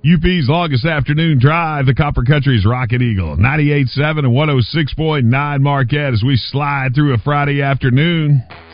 UP's longest afternoon drive, the Copper Country's Rocket Eagle, 98.7 and 106.9 Marquette as we slide through a Friday afternoon.